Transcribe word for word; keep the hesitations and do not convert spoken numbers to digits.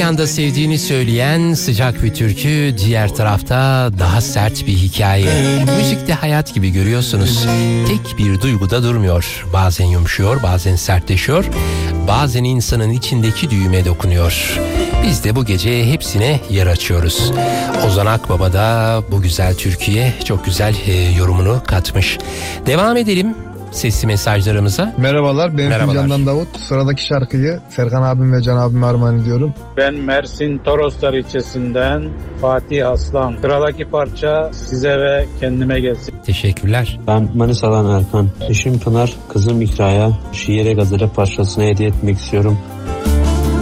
yanda sevdiğini söyleyen sıcak bir türkü, diğer tarafta daha sert bir hikaye. Müzikte hayat gibi görüyorsunuz. Tek bir duyguda durmuyor. Bazen yumuşuyor, bazen sertleşiyor. Bazen insanın içindeki düğüme dokunuyor. Biz de bu gece hepsine yer açıyoruz. Ozan Akbaba da bu güzel türküye çok güzel e, yorumunu katmış. Devam edelim sesli mesajlarımıza. Merhabalar, ben Fincan'dan Davut. Sıradaki şarkıyı Serkan abim ve Can abime armağan ediyorum. Ben Mersin Toroslar ilçesinden Fatih Aslan. Sıradaki parça size ve kendime gelsin. Teşekkürler. Ben Manisa'dan Erkan. Eşim Pınar, kızım İkra'ya şiire gazete parçasını hediye etmek istiyorum.